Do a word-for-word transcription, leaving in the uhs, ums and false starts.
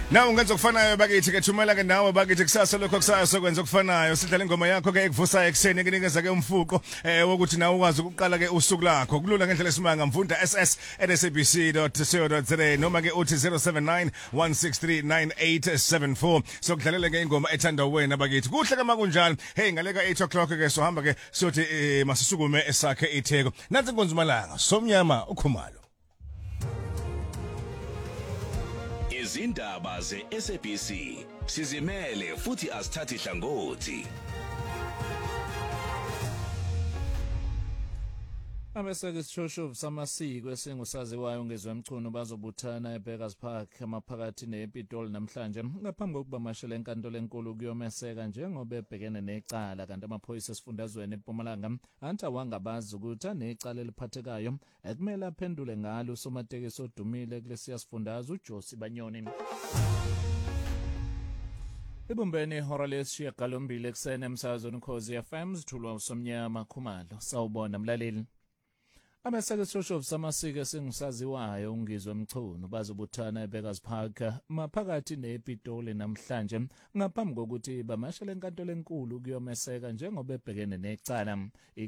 Nawe ungenza okufanayo bakithi ke thumela ke nawe bakithi kusasa lokho kusasa sokwenza okufanayo sidlala ingoma yakho ke ekuvusa ekseni ekunikeza ke umfuko eh wokuthi nawe ukwazi ukuqala ke usuku lakho kulula ngendlela esimanga mfunda s s at s a b c dot co dot za noma ke uthi zero seven nine one six three nine eight seven four sokudlalela ke ingoma ethanda wena bakithi kuhle ke makunjalo hey ngaleka eight o'clock ke sohamba ke siyothi masisukume esakhe itheko nansi inkonzumalanga somnyama ukhumalo izindaba ze-S A B C sizimele futhi asithathi hlangothi. Abeseke isishoshovu samasiko esingusaziwayo ngezwemchuno bazobuthana eBeggars Park amaphakathi nePitoli namhlanje ngaphambi kokuba mashele enkantolo enkulu kuyomeseka njengoba ebhekene necala kanti amaphoyisa esifundazweni eMpumalanga anti awangabazi ukuthi anecala eliphathekayo ekumele aphendule ngalo usomatekisi odumile kulesiya sifundazwe uJosi Banyoni. Ibumbeni ihora lesishiyagalombili ekuseni emsakazweni Ukhozi F M zithulwa usomnyama Khumalo sawubona mlaleli. Abeseke isishoshovu samasiko esingusaziwayo ungizwe emchuno bazobuthana eBeggars Park maphakathi nePitoli namhlanje ngaphambi kokuthi bamashele enkantolo enkulu kuyomeseka njengoba ebhekene necala.